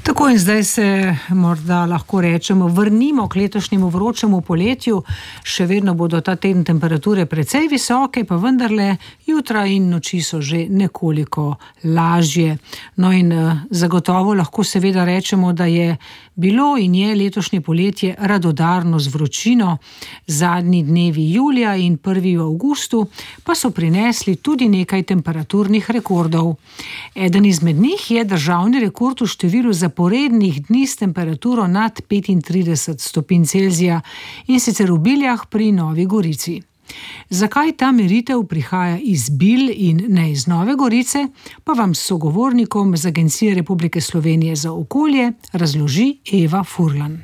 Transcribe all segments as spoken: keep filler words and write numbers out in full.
Tako in zdaj se morda lahko rečemo, vrnimo k letošnjemu vročemu poletju. Še vedno bodo ta teden temperature precej visoke, pa vendarle jutra in noči so že nekoliko lažje. No in zagotovo lahko seveda rečemo, da je bilo in je letošnje poletje radodarno z vročino. Zadnji dnevi julija in prvi v avgustu pa so prinesli tudi nekaj temperaturnih rekordov. Eden izmed njih je državni rekord v številu zaporednih dni s temperaturo nad petintrideset stopinj Celzija, in sicer v Biljah pri Novi Gorici. Zakaj ta meritev prihaja iz Bilj in ne iz Nove Gorice, pa vam s sogovornikom z Agencije Republike Slovenije za okolje razloži Eva Furlan.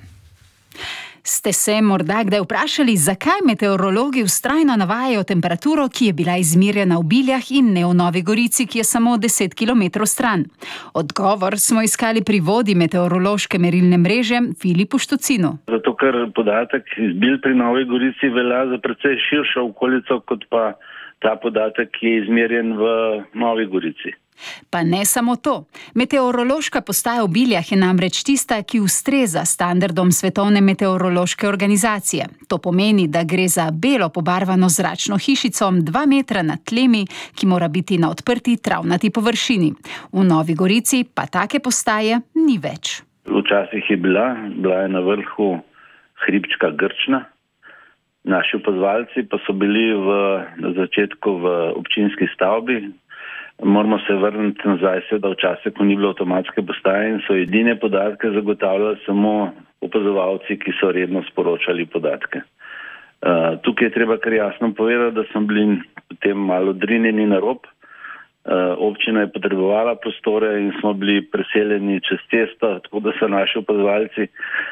Ste se morda kdaj vprašali, zakaj meteorologi vztrajno navajajo temperaturo, ki je bila izmerjena v Biljah in ne v Novi Gorici, ki je samo deset kilometrov stran? Odgovor smo iskali pri vodji meteorološke merilne mreže Filipu Štucinu. Zato, ker podatek iz Bilj pri Novi Gorici velja za precej širšo okolico, kot pa ta podatek, ki je izmerjen v Novi Gorici. Pa ne samo to. Meteorološka postaja v Biljah je namreč tista, ki ustreza standardom Svetovne meteorološke organizacije. To pomeni, da gre za belo pobarvano zračno hišico dva metra nad tlemi, ki mora biti na odprti travnati površini. V Novi Gorici pa take postaje ni več. Včasih je bila, bila je na vrhu hribčka Grčna. Naši opazovalci pa so bili v, na začetku v občinski stavbi. Moramo se vrniti nazaj seveda v čase, ko ni bilo avtomatske postaje in so edine podatke zagotavljali samo opazovalci, ki so redno sporočali podatke. Uh, tukaj je treba kar jasno povedati, da smo bili potem malo drinjeni na rob. Uh, občina je potrebovala prostore in smo bili preseljeni čez cesto, tako da so naši opazovalci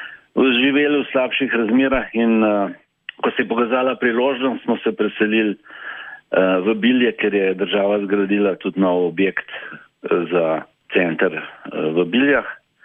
živeli v slabših razmerah in uh, ko se je pokazala priložnost, smo se preselili v Bilje, ker je država zgradila tudi nov objekt za center v Biljah,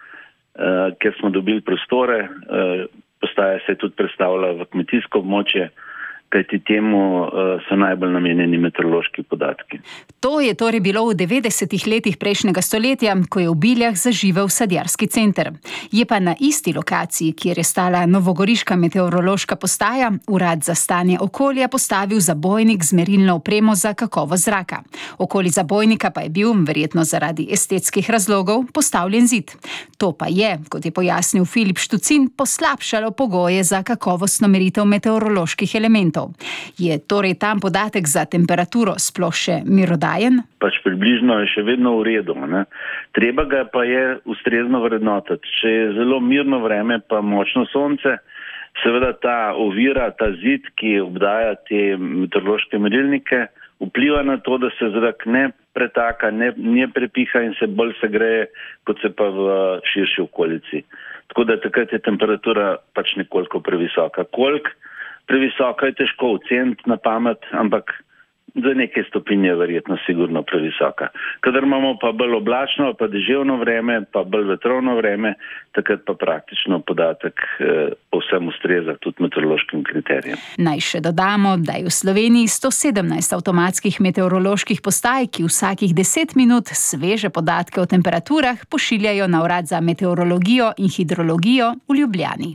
ker smo dobili prostore. Postaja se je tudi predstavila v kmetijsko območje, kajti temu so najbolj namenjeni meteorološki podatki. To je torej bilo v devetdesetih letih prejšnjega stoletja, ko je v Biljah zaživel sadjarski center. Je pa na isti lokaciji, kjer je stala novogoriška meteorološka postaja, urad za stanje okolja postavil zabojnik z merilno opremo za kakovost zraka. Okoli zabojnika pa je bil, verjetno zaradi estetskih razlogov, postavljen zid. To pa je, kot je pojasnil Filip Štucin, poslabšalo pogoje za kakovostno meritev meteoroloških elementov. Je torej tam podatek za temperaturo sploh še mirodajen? Pač približno je še vedno v redu. Ne? Treba ga pa je ustrezno vrednotiti. Če je zelo mirno vreme pa močno sonce, seveda ta ovira, ta zid, ki obdaja te meteorološke merilnike, vpliva na to, da se zrak ne pretaka, ne, ne prepiha in se bolj segreje, kot se pa v širši okolici. Tako da takrat je temperatura pač nekoliko previsoka. Koliko previsoka je težko oceniti na pamet, ampak za nekaj stopinj je verjetno sigurno previsoka. Kadar imamo pa bolj oblačno, pa deževno vreme, pa bolj vetrovno vreme, takrat pa praktično podatek eh, povsem ustreza tudi meteorološkim kriterijem. Naj še dodamo, da je v Sloveniji sto sedemnajst avtomatskih meteoroloških postaj, ki vsakih deset minut sveže podatke o temperaturah pošiljajo na Urad za meteorologijo in hidrologijo v Ljubljani.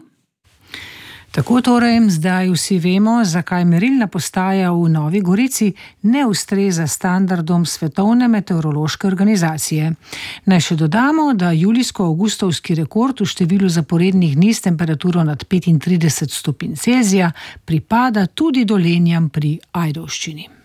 Tako torej zdaj vsi vemo, zakaj merilna postaja v Novi Gorici ne ustreza standardom Svetovne meteorološke organizacije. Naj še dodamo, da julijsko-avgustovski rekord v številu zaporednih dni s temperaturo nad petintrideset stopinj Celzija pripada tudi Dolenjam pri Ajdovščini.